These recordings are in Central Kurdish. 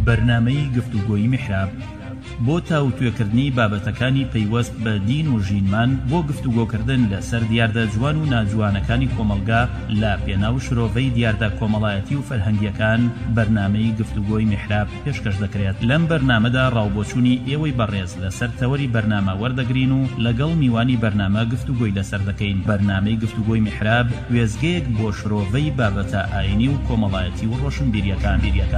بەرنامەی گفتوگۆیی میحراب بۆ تاوتوێکردنی بابەتەکانی پەیوەست بە دین و ژینمان بۆ گفتوگۆکردن لەسەر دیاردە جوان و ناجوانەکانی کۆمەلگا لە پێناو شرۆڤەی دیاردە کۆمەڵایەتی و فەرهەنگیەکان بەرنامەی گفتوگۆی میحراب پێشکەش دەکرێت. لەم بەرنامەدا ڕاوبۆچوونی ئێوەی بەڕێز لەسەر تەوەری بەرنامە وەردەگرین و لەگەڵ میوانی بەرنامە گفتوگۆی لەسەر دەکەین. بەرنامەی گفتوگۆی میحراب وێزگەیەک بۆ شرۆڤەی بابەتە ئاینی و کۆمەڵایەتی و ڕۆشنبیریەکان.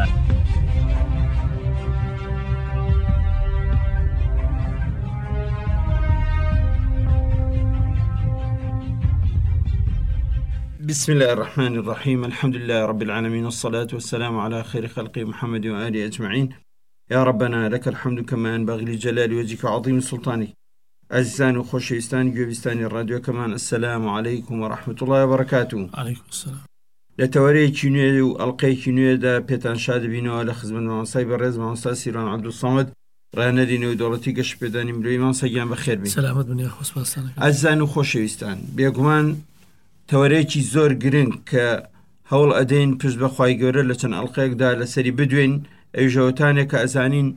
بسم الله الرحمن الرحيم الحمد لله رب العالمين والصلاة والسلام على خير خلق محمد وآله أجمعين يا ربنا لك الحمد كما ينبغي لجلال وجهك وعظيم سلطانك. عزيزان وخوشويستان جويستان الراديو كمان السلام عليكم ورحمة الله وبركاته. عليكم السلام. لتواري كينوية والقي كينوية دا بيتان شاد بينو على خزمن مانساي برز مانسا سيران عبد الصمد رانا دينو دولتي قش بداني ملوي مانسا جان بخير بي. سلامت بني أخوص باستانك. عزيزان وخوشويستان بيقومان تەوەرەیەکی زۆر گرنگ کە هەوڵ ئەدەین پشت بەخوای گەورە لە چەند ئەڵقەیەکدا لەسەری بدوێن ئەوژەوتانێک کە ئەزانین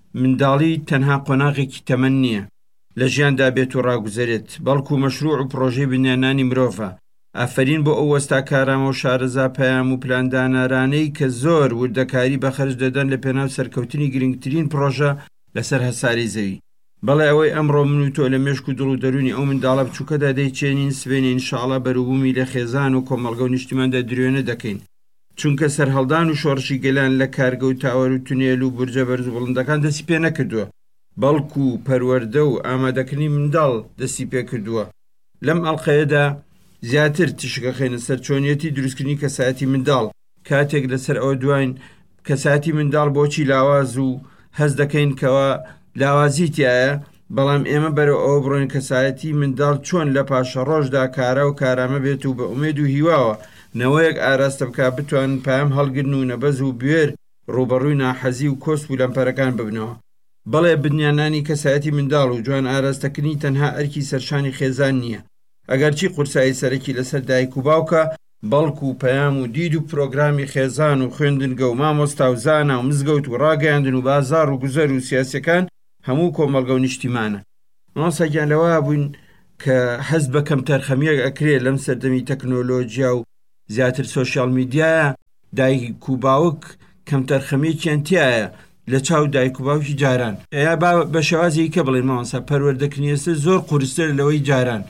منداڵی تەنها قۆناغێکی تەمەن نییە لە ژیاندا بێت و ڕاگوزەرێت، بەڵکو مەشروع و پرۆژەی بنیانانی مرۆڤە. ئافرین بۆ ئەو وەستاکارامە و شارەزا پەیام و پلاندانارانەی کە زۆر وردەکاری بەخەرج دەدەن لە پێناو سەرکەوتنی گرنگترین پرۆژە لەسەر هەساری زەوی. بەڵێ ئەوەی ئەمڕۆ من و تۆ لە مێشک و دڵ و دەرونی ئەو منداڵە بچووکەدا دەیچێنین سبێنێ ئینشاڵڵا بەروبوومی لە خێزان و کۆمەڵگە و نیشتیماندا درێنە دەکەین، چونکە سەرهەڵدان و شۆڕشی گەلان لە کارگە و تاوەر و تونێل و بورجە بەرز و بڵندەکان دەستی پێ نەکردووە، بەڵکو پەروەردە و ئامادەکردنی منداڵ دەستی پێ کردووە. لەم ئەڵقەیەدا زیاتر تشکەخێنە سەر چۆنیەتی دروستکردنی کەسایەتی منداڵ کاتێک لەسەر ئەوە دوین کەسایەتی منداڵ بۆچی لاواز و هەز دەکەین کەوە لاوازیتیایە، بەڵام ئێمە بەرەو ئەوە بڕۆین کەسایەتی منداڵ چۆن لە پاشە ڕۆژدا کارە و کارامە بێت و بە ئومێد و هیواوە نەوەیەک ئاراستە بکە بتوان پام هەڵگرن و نەبەز و بوێر ڕوبەڕووی ناحەزی و کۆسپ و لەمپەرەکان ببنەوە. بەڵێ بنیانانی کەسایەتی منداڵ و جوان ئاراستەکردنی تەنها ئەرکی سەرشانی خێزان نییە، ئەگەرچی قورسایی سەرەکی لەسەر دایک و باوکە، بەڵکو و پەیام و دید و پرۆگرامی خێزان و خوێندنگە و مامۆستا و زانە و مزگەوت و ڕاگەیاندن و بازار و گوزەر و سیاسەکان هەموو کۆمەڵگە و نیشتیمانە. ماسەگیان لەوە بووین کە حەز بە کەم تەرخەمیەک ئەکرێت لەم سەردەمی تەکنۆلۆژیا و زیاتر سۆشیال میدیایە دایک و باوک کەم تەرخەمیەکیان تایە لە چاو دایک و باوکی جاران. ئەیا بە شێوازی کە بڵێن مامۆستا پەروەردەکردنیەسە زۆر قورستر لەوەی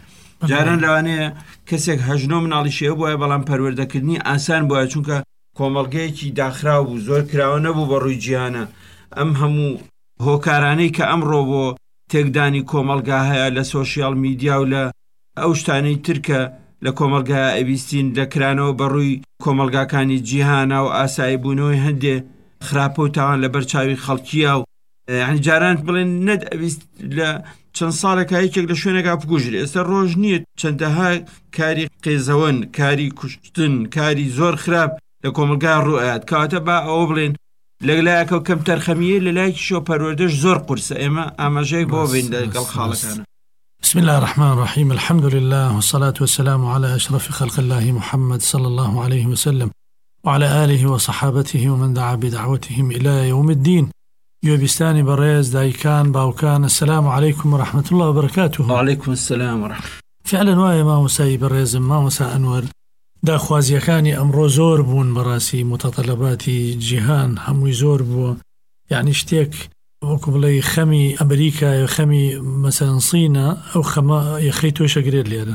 جاران لەوانەیە کەسێک هەژنۆ مناڵی شێوە بووە، بەڵام پەروەردەکردنی ئاسان بووە چونکە کۆمەڵگەیەکی داخراو بوو، زۆر کراوە نەبوو بە ڕووی جیهانە. ئەم هەموو هۆکارانەی کە ئەمڕۆ بۆ تێکدانی کۆمەلگا هەیە لە سۆشیال میدیا و لە ئەو شتانەی ترکە لە کۆمەلگا ئەویستین دەکرانەوە بەڕووی کۆمەلگاکانی جیهانە و ئاسایی بوونەوەی هەندێ خراپە و تاوان لە بەرچاوی خەڵکیە و یعنی جاران بڵێن نەت ئەویست لە چەند ساڵێکە یەکێک لە شوێنێکا بکوژێت. ئێستا ڕۆژ نییە چەندەها کاری قێزەوەن، کاری کوشتن، کاری زۆر خراپ لە کۆمەلگا ڕوئات، کەواتە با ئەوە بڵێن لەگلایەکە و کەم تەرخەمیە لە لایکی شۆ پەروەردەش زۆر قورسە. ئێمە ئاماژەیەک بۆ بین لەگەڵ خاڵەکانە. بسم الله الرحمن الرحيم الحمد لله والصلاة والسلام على أشرف خلق الله محمد صلى الله عليه وسلم وعلى آله وصحابته ومن دعا بدعوتهم إلى يوم الدين. يوبستاني بريز دايكان باوكان السلام عليكم ورحمة الله وبركاته. وعليكم السلام ورحمة. فعلا وايا ما مساي بريز ما مسا أنور داخوازیەکانی ئەمڕۆ زۆر بوون بەڕاستی متەطەلباتی جیهان هەمووی زۆر بووە، یعنی شتێک وەکو بڵێ خەمی ئەمریکا یا خەمی مەسەڵەن سینە ئەو خەمە یەخەی تۆشەگرێت لێرە.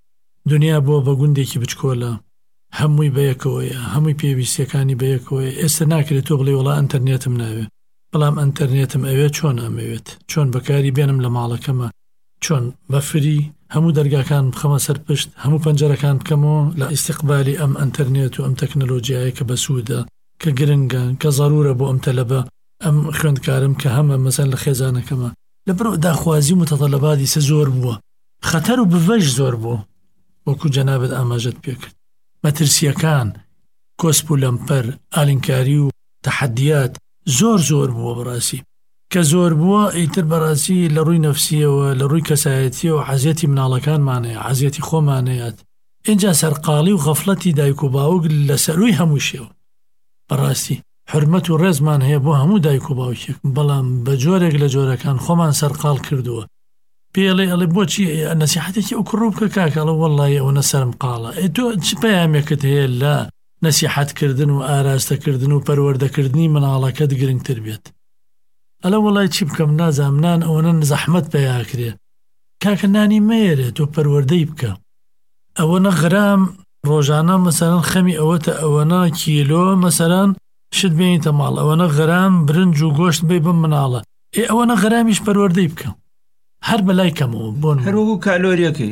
دنیا بووە بە گوندێکی بچکۆلە، هەمووی بەیەکەوەیە، هەمووی پێویستیەکانی بەیەکەوەیە. ئێستا ناکرێت تۆ بڵێ وڵا ئەنتەرنێتم ناوێت، بەڵام ئەنتەرنێتم ئەوێت چۆن ئەمەوێت، چۆن بەکاری بێنم لە ماڵەکەمە، چۆن بەفری هەموو دەرگاکان بخەمە سەر پشت، هەموو پەنجەرەکان بکەمەوە لە ئیستیقبالی ئەم ئەنتەرنێت و ئەم تەکنۆلۆژیایە کە بەسوودە، کە گرنگە، کە زەرورە بۆ ئەم تەلەبە ئەم خوێندکارم کە هەمە مەسەن لە خێزانەکەمە. لەبەرەوە داخوازی و متەطەلباتی سە زۆر بووە، خەتەر و بڤەش زۆر بوو، وەکو جەنابەت ئاماژەت پێکرد. مەترسیەکان، کۆسپ و لەمپەر، ئالینکاری و تەحەدیات زۆر بووە بەڕاستی، کە زۆر بووە ئیتر بەڕاستی لە ڕووی نەفسیەوە، لە ڕووی کەسایەتیەوە حەزیەتی مناڵەکانمانەیە، حەزیەتی خۆمانەیەت. اینجا سەرقاڵی و غەفڵەتی دایک و باوک لە سەروی هەموو شێوە بەڕاستی حرمەت و ڕێزمان هەیە بۆ هەموو دایک و باوکێک، بەڵام بە جۆرێک لە جۆرەکان خۆمان سەرقاڵ کردووە. پێڵێ ئەڵێ بۆچی نەسیحەتێکی ئەو کوڕ بکە کاکەڵە وەڵڵای ئەوە نەسەرم قاڵە. تۆ چ پەیامێکت هەیە لە نەسیحەتکردن و ئاراستەکردن و پەروەردەکردنی مناڵەکەت گرنگتر بێت؟ ئەلە وەڵای چی بکەم نازام، نان ئەوەنە زەحمەت پێیاکرێ. کاکە نانی مەیەرێت تۆ پەروەردەی بکە. ئەوەنە غرام ڕۆژانە مەسەرەن خەمی ئەوەتە، ئەوەنە کیلۆ مەسەرەن شت بێنیتە ماڵ، ئەوەنە غرام برنج و گۆشت بێ بم مناڵە. ئەوەنە غرامیش پەروەردەی بکە. هەر بەلای کەمەوە بۆن هەروەکو کالۆریەکەی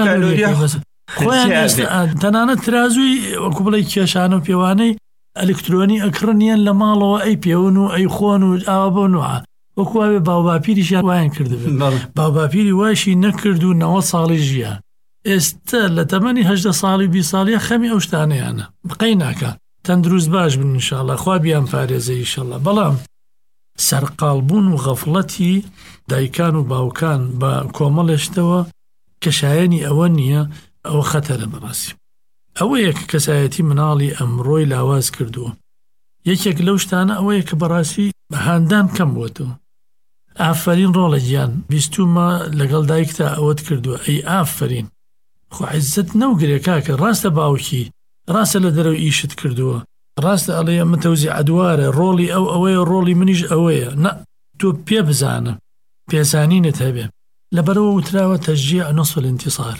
خۆیان تەنانەت ترازووی وەکو بڵێ کێشانە و پێوانەی ئەلکترۆنی ئەکڕنیان لە ماڵەوە ئەی پێون و ئەی خۆن و ئاوا بۆ نوعە وەکوواوێ باوباپیریشیان وایان کردبێت. باوباپیری واشی نەکرد و 90 ساڵی ژیان. ئێستا لە تەمەنی 18 ساڵی 20 ساڵیە خەمی ئەو شتانەیانە بقەی ناکە. تەندروست باش بن ئینشاءڵڵا، خوا بیان پارێزە ئینشاءڵڵا. بەڵام سەرقاڵبوون و غەفڵەتی دایکان و باوکان بە کۆمەڵێشتەوە کەشایەنی ئەوە نییە، ئەوە خەتەرە بەڕاستی. ئەوە یەک کەسایەتی مناڵی ئەمڕۆی لاواز کردووە. یەکێک لەو شتانە ئەوەیە کە بەڕاستی هاندان کەم بووەتەوە. ئافرین ڕۆڵە گیان بیستومە لەگەڵ دایکتا ئەوەت کردووە، ئەی ئافرین خۆ عیزت نەوگرێ کاکە، ڕاستە باوکی، ڕاستە لە دەرەوە ئیشت کردووە، ڕاستە ئەڵێ متەوزی عەدوارە، ڕۆڵی ئەو ئەوەیە، ڕۆڵی منیش ئەوەیە. نە، تۆ پێ بزانە، پێزانینت هەبێ. لەبەرەوە وتراوە تەشجیع نصف الانتصار،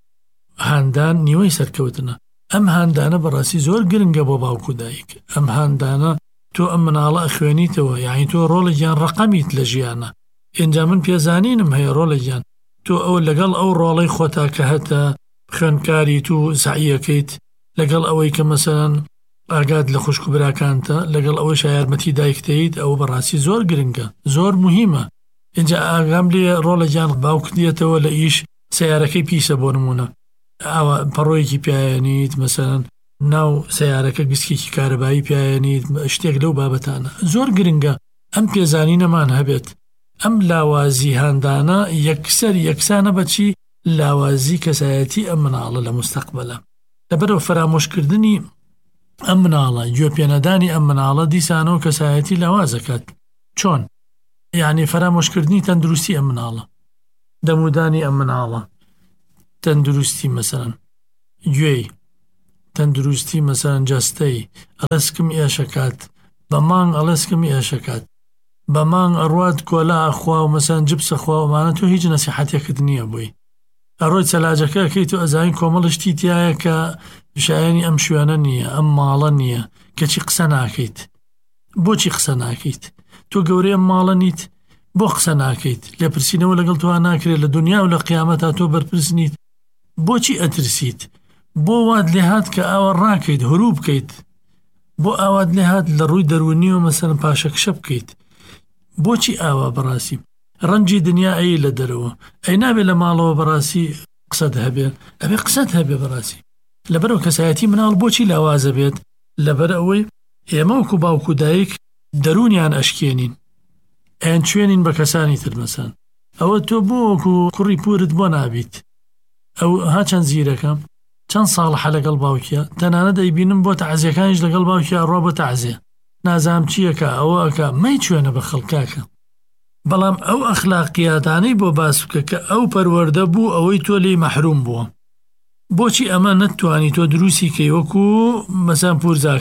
هاندان نیوەی سەرکەوتنە. ئەم هاندانە بەڕاستی زۆر گرنگە بۆ باوک و دایک. ئەم هاندانە تۆ ئەم مناڵە ئەخوێنیتەوە، یعنی تۆ ڕۆڵێکیان ڕقەمیت لە ژیانە. ئینجا من پێزانینم هەیە ڕۆڵێکیان تۆ ئەو لەگەڵ ئەو ڕۆڵەی خۆتا کە هەتە خوێنکاریت و سعیەکەیت، لەگەڵ ئەوەی کە مەسەرەن ئاگات لە خوشک و براکانتە، لەگەڵ ئەوەی یارمەتی دایکتەیت، ئەو بەڕاستی زۆر گرنگە، زۆر مهمە. اینجا ئاگام لێ ڕۆڵێکیان باوک دێتەوە لە ئیش، سیارەکەی پیسە بۆ نمونە، ئەوە پەڕۆیەکی پیانیت، مەسەرەن ناو سیارەکە گسکێکی کارەبایی پیانیت، شتێک لەو بابەتانە زۆر گرنگە ئەم پێزانینەمان هەبێت. ئەم لاوازی هاندانە یەکسانە بەچی لاوازی کەسایەتی ئەم مناڵە لە مستەقبەلە. لەبەرەوە فەرامۆشکردنی ئەم مناڵە، گوێپێنەدانی ئەم مناڵە دیسانەوە کەسایەتی لاوازەکات. چۆن؟ یعنی فەرامۆشکردنی تەندروستی ئەم مناڵە، دەمودانی ئەم مناڵە، تەندروستی مەسەرەن گوێی، تەندروستی مەسەرەن جەستەی، ئەلەسکم ئێشەکات، بە مانگ ئەلەسکم ئێشەکات، بە مانگ ئەڕوات کۆلا ئەخوا و مەسەرەن جبسە خواوەمانە، تۆ هیچ نەسیحەتێکت نییە بۆی. ئەڕۆی چەلاجەکە ئەەکەی تۆ ئەزانین کۆمەڵشتی تایە کە شایانی ئەم شوێنە نییە، ئەم ماڵە نییە، کەچی قسە ناکەیت. بۆچی قسە ناکەیت؟ تۆ گەورەی ئەم ماڵە نیت، بۆ قسە ناکەیت؟ لێپرسینەوە لەگەڵ تۆ ناکرێت لە دنیا و لە قیامەتا تۆ بەرپرس نیت. بۆچی ئەترسیت؟ بۆ وات لێهات کە ئاوە ڕاکەیت، هەروو بکەیت؟ بۆ ئاوات لێهات لە ڕووی دەروونیەوە مەسەرەن پاشەکشە بکەیت؟ بۆچی ئاوا بەڕاستی؟ ڕەنجی دنیا ئەی لە دەرەوە، ئەی نابێت لە ماڵەوە بەڕاستی قسەت هەبێ، ئەبێ قسەت هەبێ بەڕاستی. لەبەرەوە کەسایەتی مناڵ بۆچی لاوازە بێت؟ لەبەر ئەوەی ئێمە وەکو باوک و دایک دەرونیان ئەشکێنین، ئەیان کوێنین بە کەسانی تر مەسەن. ئەوە تۆ بۆ وەکو کوڕی پورت بۆ نابیت، ئەو ها چەند زیرەکەم چەند ساڵحە لەگەڵ باوکیە، تەنانە دەیبینم بۆ تەعزیەکانیش لەگەڵ باوکیە ئەڕوا بۆ تەعزیە، نازام چیەکە ئەوەکە مەی کوێنە بە خەڵکاکە. بەڵام ئەو ئەخلاقیاتانەی بۆ باس بکە کە ئەو پەروەردە بوو ئەوەی تۆ لێی مەحروم بووە. بۆچی ئەمە نەتوانی تۆ دروستی کەی وەکو مەسەن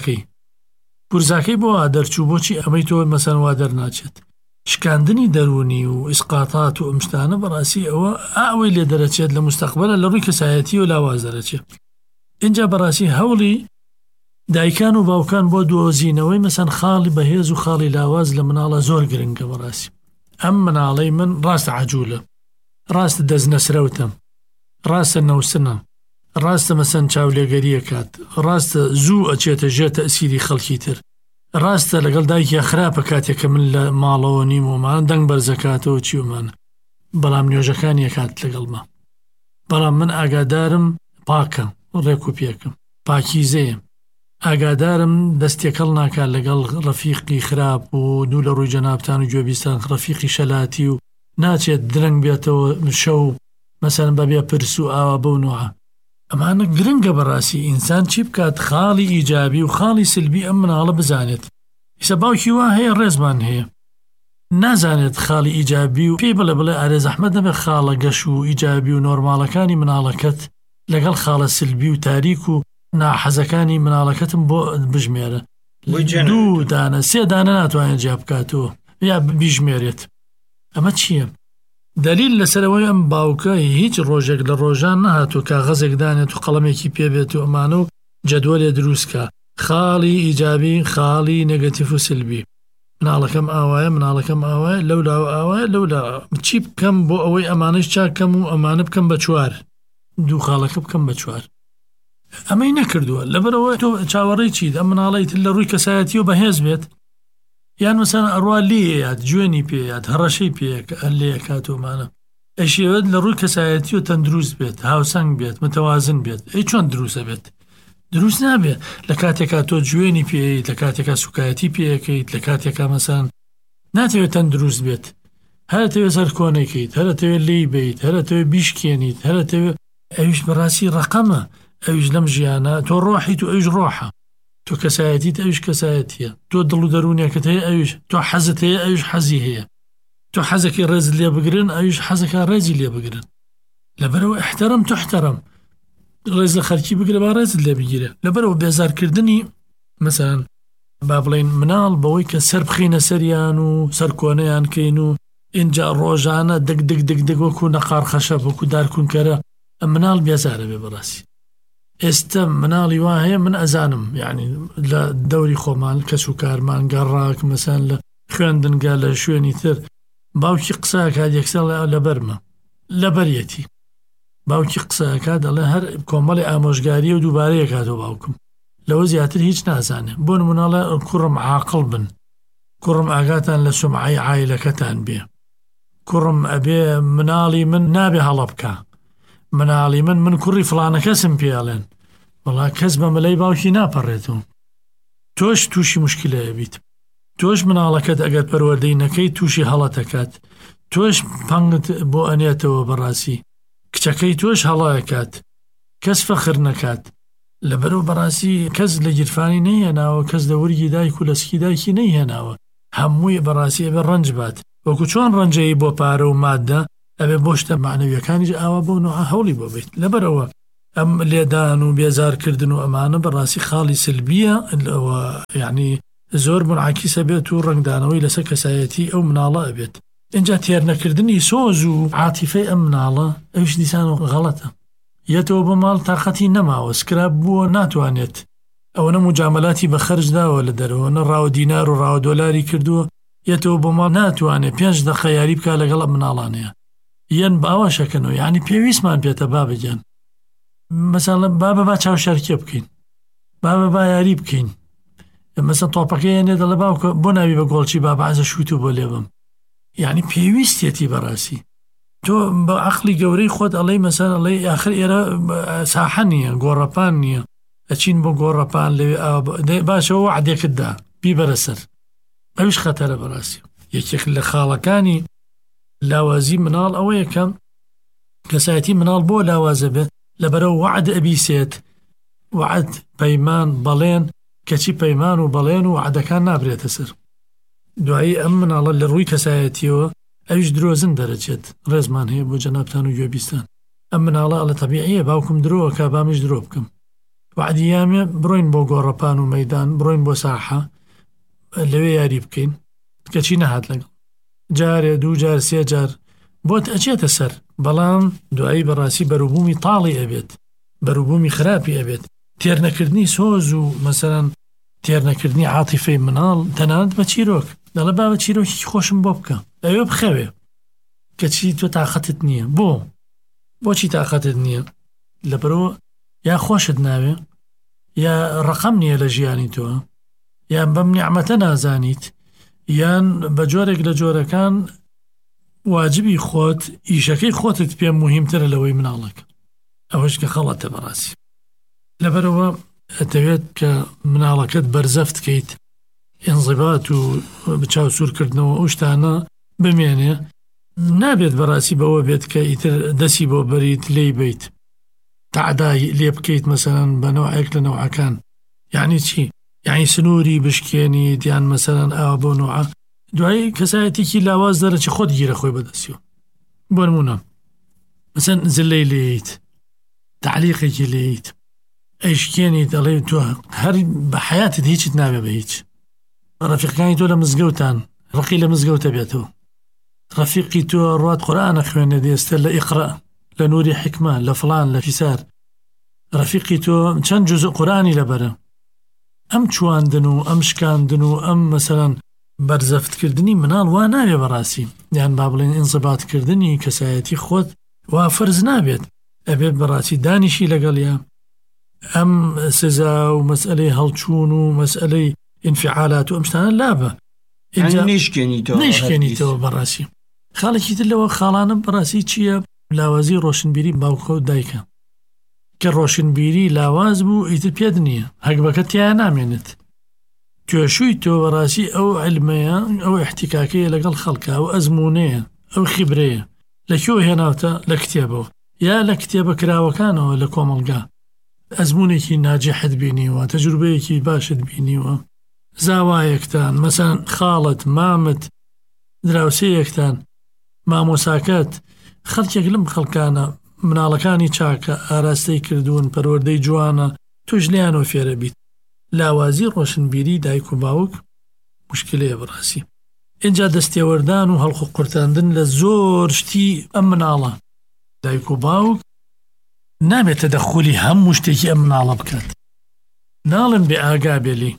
پورزاکەی بۆ وا دەرچوو، بۆچی ئەمەی تۆ مەسەن وا دەرناچێت؟ شکاندنی دەرونی و ئیسقاتات و ئەمشتانە بەڕاستی ئەوە ئەوەی لێ دەرەچێت لە مستەقبەلە لە ڕووی کەسایەتی و لاواز دەرەچێت. اینجا بەڕاستی هەوڵی دایکان و باوکان بۆ دۆزینەوەی مەسەن خاڵی بەهێز و خاڵی لاواز لە مناڵە زۆر گرنگە. بەڕاستی ئەم مناڵەی من ڕاستە عەجوولە، ڕاستە دەستنەسرەوتە، ڕاستە نەوسنە، ڕاستە مەسەن چاولێگەریە کات، ڕاستە زوو ئەچێتە ژێر تەئسیری خەڵکی تر، ڕاستە لەگەڵ دایکی خراپە کاتێککە من لە ماڵەوە نیمەوەمان دەنگ بەرزەکاتەوە چیومانە، بەڵام نوێژەکانی کات لەگەڵمە. بەڵام من ئاگادارم پاکە ڕێک و پێکم، پاکیزەیە، ئاگادارم دەستێکەڵ ناکات لەگەڵ ڕەفیقی خراپ و دوو لە ڕووی جەنابتان و گوێبیستان ڕەفیقی شەلاتی و ناچێت درەنگ بێتەوە شەو مەسەن بەبێ پرس و ئاوا بەو نوعە. ئەمانە گرنگە بەڕاستی ئینسان چی بکات خاڵی ئیجابی و خاڵی سلبی ئەم مناڵە بزانێت. ئیسا باوکی وا هەیە ڕێزمان هەیە نازانێت خاڵی ئیجابی و پێی بڵێ ئارێ زەحمەت نەبێت خاڵە گەش و ئیجابی و نۆرماڵەکانی مناڵەکەت لەگەڵ خاڵە سلبی و تاریک و ناحەزەکانی مناڵەکەتم بۆ بژمێرە 2 دانە 3 دانە ناتوانێت جیا بکاتەوە یا بیژمێرێت ئەمە چییە؟ دلیل لەسەرەوەی ئەم باوکە هیچ ڕۆژێک لە ڕۆژان نەهاتوو کاغەزێک دانێت و قەڵەمێکی پێبێت و ئەمانە و جەدوەلێ دروستکە خاڵی ئیجابی خاڵی نێگەتیڤ و سلبی مناڵەکەم ئاوایە مناڵەکەم ئاوایە لەولا ئاوایە لەولا چی بکەم بۆ ئەوەی ئەمانەش چاکەم و ئەمانە بکەم بە 4 2 خاڵەکە بکەم بە 4 ئەمەی نەکردووە لەبەرەوە تۆ چاوەڕێی چیت ئەم مناڵیت لە ڕووی کەسایەتی و بەهێز بێت یان مەسەن ئەڕوا لێیات جوێنی پێیات هەڕەشەی پێیەکە لێ کاتۆمانە ئەشێوێت لە ڕووی کەسایەتی و تەندروست بێت هاوسەنگ بێت متەوازن بێت ئەی چۆن دروستە بێت دروست نابێت لە کاتێکا تۆ جوێنی پێیت لە کاتێکا سوکایەتی پێەکەیت لە کاتێکا مەسەن ناتەوێت تەندروست بێت هەرەتەوێت سەر کۆنێکیت هەرەتەوێت لی بیت هەرەتەوێت بیشکێنیت هەرەتەوێت ئەویش بەڕاستی ڕقەمە ئەویش لەم ژیانە تۆ ڕۆحیت و ئەویش ڕۆحە تۆ کەسایەتیت ئەویش کەسایەتیە تۆ دڵ و دەرونێکت هەیە ئەویش تۆ حەزت هەیە ئەویش حەزی هەیە تۆ حەزەکەی ڕێزت لێ بگرن ئەویش حەزەکە ڕێزی لێ بگرن لەبەرەوە احترام تحترم ڕێز لە خەرکی بگرە با ڕێزت لێ بگیرە لەبەرەوە بێزارکردنی مەسەن با بڵێن مناڵ بەوەی کە سەر بخینە سەریان و سەر کۆنەیان کەین و اینجا ڕۆژانە دەک دەک دەک دەک وەکو نەقار خەشەب وەکو دارکونکەرە ئەم مناڵ بێزارە بێ بەڕاستی ئێستا مناڵی وا هەیە من ئەزانم یعنی لە دەوری خۆمان کەس و کارمان گەڕاک مەسەن لە خوێندنگا لە شوێنی تر باوکی قسەکات یەکسەر لە بەرمە لە بەریەتی باوکی قسەکە دەڵێ هەر کۆمەڵی ئامۆژگاری و دووبارەیە کاتەوە باوکم لەوە زیاتر هیچ نازانێ بۆ نمونەڵە کوڕم عاقڵ بن کوڕم ئاگاتان لە سومعەی عایلەکەتان بێ کوڕم ئەبێ مناڵی من نابێ هەڵە بکە مناڵی من کوڕی فڵانە کەسم پێڵێن وەڵا کەس بە مەلەی باوکی ناپەڕێتەوە تۆش تووشی مشکلەیە بیت تۆش مناڵەکەت ئەگەر پەروەردەی نەکەی تووشی هەڵەتەکات تۆش پەنگت بۆ ئەنێتەوە بەڕاستی کچەکەی تۆش هەڵایەکات کەس فەخر نەکات لەبەرەوە بەڕاستی کەس لە گیرفانی نەیهێناوە کەس لە وەرگی دایک و لەسکی دایکی نەیهێناوە هەمووی بەڕاستی ئەبێ ڕەنج بات وەکو چۆن ڕەنجەی بۆ پارە و مادە ئەبێ بۆ شتە معنەویەکانیش ئاوا بۆ نوع هەوڵی بۆ بیت لەبەرەوە ئەم لێدان و بێزارکردن و ئەمانە بەڕاستی خاڵی سلبیە یعنی زۆر منعکیسە بێت و ڕنگدانەوەی لەسەر کەسایەتی ئەو مناڵە ئەبێت اینجا تێرنەکردنی سۆز و عاتیفەی ئەم مناڵە ئەوش دیسان و غەڵەتە یەتەوە بە ماڵ تاقەتی نەماوە سکراب بووە ناتوانێت ئەوە مجاملاتی بە خەرج داوە لە دەرەوە نەڕاوە دینار و ڕاوە دۆلاری کردووە یەتەوە بە ماڵ ناتوانێت 5 دقە یاری بکە لەگەڵ مناڵانەیە یەن باوەشەکەنەوە یعنی پێویستمان پێێتە بابەجان مەسەڵە بابە با چاوشارکێ بکەین بابە با یاری بکەین مەسەڵ تۆپەکەی نێ دەڵە باوکە بۆ ناوی بە گۆڵچی بابازە شووت و بۆ لێبم یعنی پێویستێتی بەڕاستی تۆ بە عەقلی گەورەی خۆت ئەڵێی مەسەن ئەڵێی ئاخر ئێرە ساحە نییە گۆڕەپان نییە ئەچین بۆ گۆڕەپان لەوێ باشەوە وعدێکت دا بیبەرە سەر ئەویش خەتەرە بەڕاستی یەکێک لە خاڵەکانی لاوازی مناڵ ئەوە یەکەم کەسایەتی مناڵ بۆ لاوازە بێت لەبەرەوە وعد ئەبیسێت وعد پەیمان بەڵێن کەچی پەیمان و بەڵێن و وعدەکان نابرێتە سەر دوایی ئەم مناڵە لە ڕووی کەسایەتیەوە ئەویش درۆزن دەرەچێت ڕێزمان هەیە بۆ جەنابتان و گوێبیستان ئەم مناڵە ئەڵە تەبیعیە باوکم درۆوە کا بامش درۆ بکەم وعدیامێ بڕۆین بۆ گۆڕەپان و مەیدان بڕۆین بۆ ساحە لەوێ یاری بکەین کەچی نەهات لەگەڵ جارێ 2 جار 3 جار بۆت ئەچێتە سەر بەڵام دوایی بەڕاستی بەروبوومی تاڵی ئەبێت بەروبوومی خراپی ئەبێت تێرنەکردنی سۆز و مەسەرەن تێرنەکردنی عاتیفەی مناڵ تەنانەت بە چیرۆک دەڵێ بابە چیرۆکی خۆشم بۆ بکە ئەوێ بخەوێ کەچی تۆ تاقەتت نییە بۆچی تاقەتت نییە لەبەرەوە یا خۆشت ناوێ یا ڕقەم نییە لە ژیانی تۆ یان بەم نیعمەتە نازانیت یان بە جۆرێک لە جۆرەکان واجبی خۆت ئیشەکەی خۆتت پێم مهمترە لەوەی مناڵەک ئەوەش کە خەڵەتە بەڕاستی لەبەرەوە ئەتەوێت کە مناڵەکەت بەرزەفت کەیت ئینزیبات و بچاو سوورکردنەوە ئەو شتانە بمێنێ نابێت بەڕاستی بەوە بێت کە ئیتر دەسی بۆ بەریت لێی بیت تعدای لێ بکەیت مەسەرەن بە نەوعێک لە نەوعەکان یعنی چی یعنی سنووری بشکێنی دیان مەسەرەن ئاوا بۆ نوعە دوای کەسایەتێکی لاواز دەرەچی خۆت گیرە خۆی بەدەستیەوە بۆ نمونە مەسەن زلەی لێیت تعلیقێکی لێیت ئەیشکێنی دەڵێ تۆ هەر بە حیاتت هیچت نابێ بە هیچ ڕەفیقەکانی تۆ لە مزگەوتان ڕقی لە مزگەوتە بێتەوە ڕەفیقی تۆ ڕوات قورئانە خوێنە دێستە لە ئیقرا لە نوری حکمە لە فڵان لە فیسار ڕەفیقی تۆ چەند جوزء قورئانی لەبەرە ئەم چواندن و ئەم شکاندن و ئەم مەسەلەن بەرزەفتکردنی مناڵ وا نابێ بەڕاستی یان با بڵێن ئینزیباتکردنی کەسایەتی خۆت وا فەرز نابێت ئەبێت بەڕاستی دانیشی لەگەڵیا ئەم سزا و مەسئلەی هەڵچوون و مەسئلەی انفعالات و ئەم شتانە لابە نەیشکێنیتەوە بەڕاستی خاڵێکی تر لەوە خاڵانە بەڕاستی چییە لاوازی ڕۆشنبیری باوکە و دایکە کە ڕۆشنبیری لاواز بوو ئیتر پێت نییە هەگبەکە تیان نامێنێت توێشووی تۆ بەڕاستی ئەو علمەیە ئەو احتیکاکەیە لەگەڵ خەڵکە ئەو ئەزمونەیە ئەو خیبرەیە لەکوێ هێناوتە لە کتێبەوە یا لە کتێبە کراوەکانەوە لە کۆمەڵگا ئەزمونێکی ناجەحت بینیوە تەجروبەیەکی باشت بینیوە زاوایەکتان مەسەن خاڵت مامت دراوسەیەکتان مامۆساکەت خەڵکێک لەم خەڵکانە مناڵەکانی چاکە ئاراستەی کردوون پەروەردەی جوانە توش لیانەوە فێرە بیت لاوازی ڕۆشنبیری دایک و باوک مشکلەیە بەڕاستی اینجا دەستێوەردان و هەڵخ و قورتاندن لە زۆر شتی ئەم مناڵە دایک و باوک نامێت تەدەخولی هەموو شتێکی ئەم مناڵە بکات ناڵم بێ ئاگا بێلی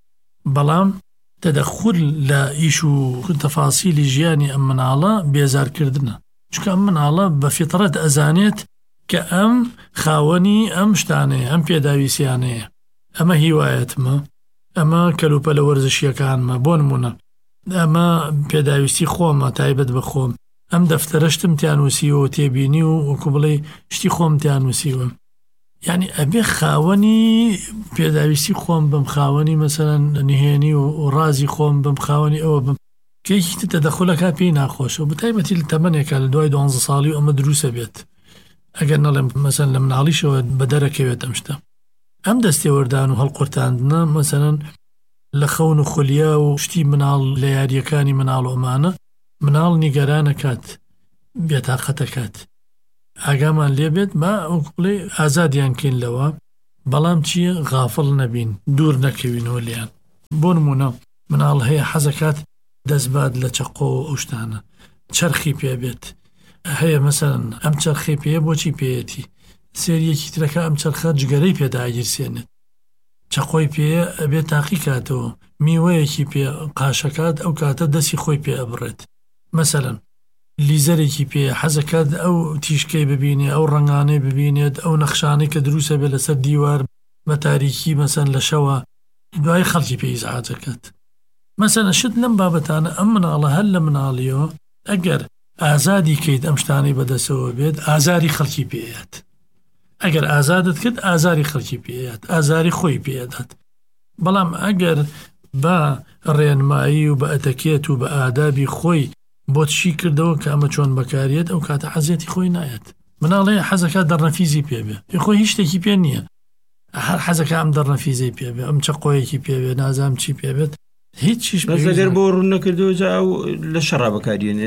بەڵام تەدەخول لە ئیش و تەفاسیلی ژیانی ئەم مناڵە بێزارکردنە چونکە ئەم مناڵە بە فیترەت ئەزانێت کە ئەم خاوەنی ئەم شتانەیە ئەم پێداویسیانەیە ئەمە هیوایەتمە ئەمە کەلوپە لە وەرزشیەکانمە بۆ نمونە ئەمە پێداویستی خۆمە تایبەت بە خۆم ئەم دەفتەرەشتم تیانوسیوە تێبینی و وەکو بڵێ شتی خۆم تیانوسیوە یعنی ئەبێ خاوەنی پێداویستی خۆم بم خاوەنی مەسەرەن نهێنی و ڕازی خۆم بم خاوەنی ئەوە بم کێکی تەدەخولەکە پێی ناخۆشە و بەتایبەتی لە تەمەنێکە لە دوای 12 ساڵی و ئەمە دروسە بێت ئەگەر نەڵێم مەسەن لە مناڵیشەوە بە دەرەکەوێت ئەم شتە ئەم دەستێوەردان و هەڵقورتاندنە مەسەرەن لە خەون و خولیا و شتی مناڵ لە یاریەکانی مناڵ و ئەمانە مناڵ نیگەرانەکات بێتاقەتەکات ئاگامان لێبێت ما ئەوڵێ ئازادیان کەین لەوە بەڵام چییە غافڵ نەبین دوور نەکەوینەوە لیان بۆ نمونە مناڵ هەیە حەزەکات دەستبات لە چەقۆ و ئەو شتانە چەرخی پێبێت هەیە مەسەرەن ئەم چەرخی پێ بۆچی پێیەتی سێریەکی ترەکە ئەم چەرخە جگەرەی پێداگیرسێنێت چەقۆی پێ ئەبێت تاقی کاتەوە میوەیەکی پێ قاشەکات ئەو کاتە دەستی خۆی پێ ئەبڕێت مەسەرەن لیزەرێکی پێ حەزەکات ئەو تیشکەی ببینێ ئەو ڕنگانەی ببینێت ئەو نەخشانەی کە دروسە بێت لەسەر دیوار بە تاریکی مەسەن لە شەوە دوای خەڵکی پێی ئیزعاجەکەت مەسەن شت لەم بابەتانە ئەم مناڵە هەر لە مناڵیەوە ئەگەر ئازادی کەیت ئەم شتانەی بەدەسەوە بێت ئازاری خەڵکی پێیات ئەگەر ئازادت کرد ئازاری خەڵکی پێیات ئازاری خۆی پێدات بەڵام ئەگەر بە ڕێنمایی و بە ئەتەکێت و بە ئادابی خۆی بۆ چی کردەوە کە ئەمە چۆن بەکارێت ئەو کاتە حەزێتی خۆی نایەت مناڵەیە حەزەکە دەڕنەفیزی پێبێ خۆی هیچ شتێکی پێ نییە هەر حەزەکە ئەم دەڕنەفیزەی پێبێ ئەم چەقۆیەکی پێبێ نازام چی پێبێت هیچیش بەزەگەر بۆ ڕوون نەکردەوە لە شەڕا بەکارێنێ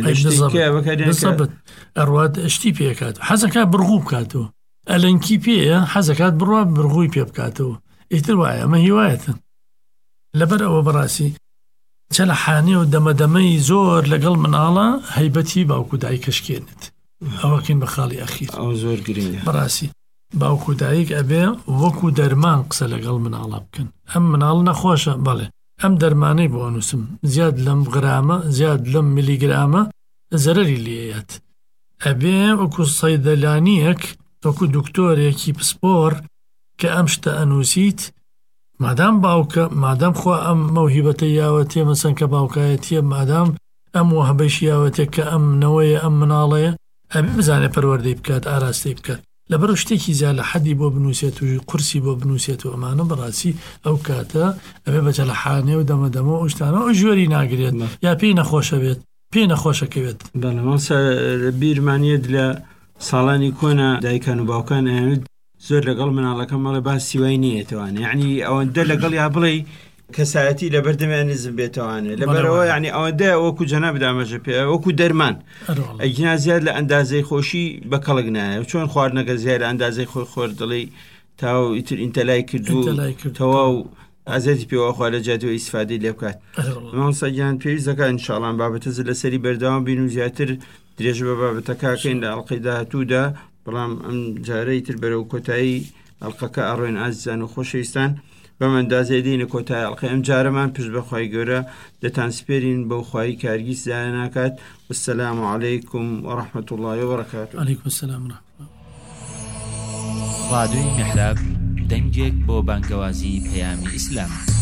ئەڕوات شتی پێکات حەزەکە بڕغوو بکاتەوە ئەلەنکی پێە حەزەکات بڕوا بڕغووی پێ بکاتەوە ئیتر وایە ئەمە هیوایەتن لەبەر ئەوە بەڕاستی چە لە حانێ و دەمەدەمەی زۆر لەگەڵ مناڵە هەیبەتی باوکو دایکەشکێنێت ئەوەکەین بە خاڵی ئەخیر ئەو زۆر گرنگە بەڕاستی باوکو دایک ئەبێ وەکو دەرمان قسە لەگەڵ مناڵە بکەن ئەم مناڵ نەخۆشە بەڵێ ئەم دەرمانەی بۆ نووسم زیاد لەم غرامە زیاد لەم میلیگرامە زەرەری لێیەت ئەبێ وەکو سەیدەلانیەک وەکو دکتۆرێکی پسپۆر کە ئەم شتە ئەنووسیت مادام باوکە مادام خوا ئەم مەوهیبەتە یاوەتێ مەسەن کە باوکایەتیە مادام ئەم وهبەش یاوەتێ کە ئەم نەوەیە ئەم مناڵەیە ئەبێ بزانێ پەروەردەی بکات ئاراستەی بکات لەبەر شتێکی زیاد لە حەدی بۆ بنووسێت و قورسی بۆ بنووسێت و ئەمانە بەڕاستی ئەو کاتە ئەبێ بەجە لە حانێ و دەمەدەمە ئەو شتانە ئەو ژوەری ناگرێت یا پێی نەخۆشە بێت پێی نەخۆشەکەوێت بەڵامەسە بیرمانیت لە ساڵانی کۆنا دایکان و باوکان ئەیانوت زۆر لەگەڵ مناڵەکە مەڵێ باس سیوای نییەتەوانە یعنی ئەوەندە لەگەڵ یا بڵێ کەسایەتی لە بەردەمیان نزم بێتەوانێ لەبەرەوە یعنی ئەوەندە وەکو جەناب دامەژە پێ وەکو دەرمان ئەگینا زیاد لە ئەندازەی خۆشی بە کەڵک نایە چۆن خواردنەکە زیاد لە ئەندازەی خۆی خۆر دڵی تاو ئیتر ئینتەلای کردو تەواو ئازێتی پێوەخوا لە جاتەوە ئیسفادەی لێ بکات مامۆستاگیان پێویست دەکات ئینشاڵڵا بابەتە لەسەری بەردەوام بین و زیاتر درێژ بە بابەتەکەکەین لە ئەڵقەی داهاتوودا بەڵام ئەم جارەی تر بەرەو کۆتایی ئەڵقەکە ئەڕۆین ئازیزان و خۆشەویستان بەمەندازەی دێنە کۆتای ئەڵقەی ئەم جارەمان پشت بەخوای گەورە دەتان سپێرین بەو خوای کارگیز زایە ناکات والسلام عەلەیکم وەڕەحمەت الله وبەرەکاتوه. عەلەیکم السلام ورحمة الله. ڕادیۆی میحراب دەنگێک بۆ بانگەوازی پەیامی ئیسلام.